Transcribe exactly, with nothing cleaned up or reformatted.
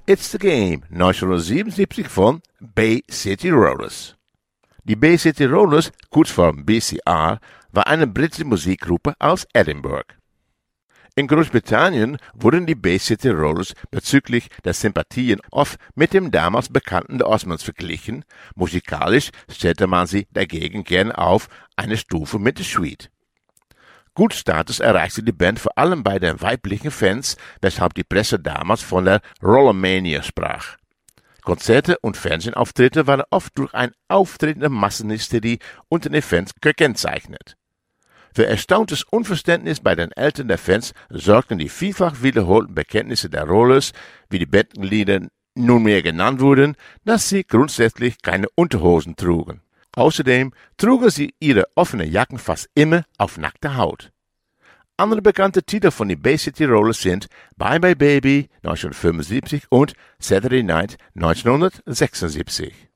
It's the Game neunzehnhundertsiebenundsiebzig von Bay City Rollers. Die Bay City Rollers, Kurzform B C R, war eine britische Musikgruppe aus Edinburgh. In Großbritannien wurden die Bay City Rollers bezüglich der Sympathien oft mit dem damals bekannten The Osmonds verglichen, musikalisch stellte man sie dagegen gern auf eine Stufe mit The Sweet. Kultstatus erreichte die Band vor allem bei den weiblichen Fans, weshalb die Presse damals von der Rollermania sprach. Konzerte und Fernsehauftritte waren oft durch eine auftretende Massenhysterie unter den Fans gekennzeichnet. Für erstauntes Unverständnis bei den Eltern der Fans sorgten die vielfach wiederholten Bekenntnisse der Rollers, wie die Bandmitglieder nunmehr genannt wurden, dass sie grundsätzlich keine Unterhosen trugen. Außerdem trugen sie ihre offenen Jacken fast immer auf nackter Haut. Andere bekannte Titel von den Bay City Rollers sind Bye Bye Baby neunzehnhundertfünfundsiebzig und Saturday Night neunzehnhundertsechsundsiebzig.